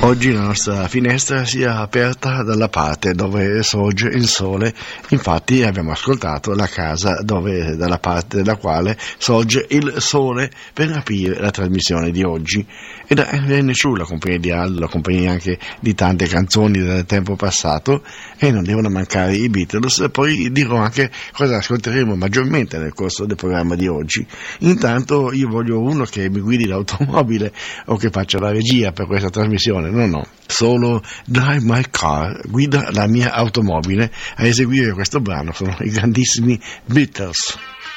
Oggi la nostra finestra si è aperta dalla parte dove sorge il sole, infatti abbiamo ascoltato la casa dalla parte dalla quale sorge il sole per aprire la trasmissione di oggi. Ed è nessuno la compagnia di Aldo, la compagnia anche di tante canzoni del tempo passato, e non devono mancare i Beatles. Poi dirò anche cosa ascolteremo maggiormente nel corso del programma di oggi. Intanto io voglio uno che mi guidi l'automobile o che faccia la regia per questa trasmissione. No, solo Drive My Car, guida la mia automobile. A eseguire questo brano sono i grandissimi Beatles.